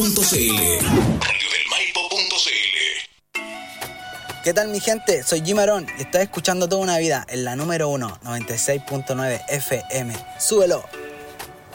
¿Qué tal mi gente? Soy Jim Arón y estás escuchando Toda una Vida en la número 1, 96.9 FM. ¡Súbelo!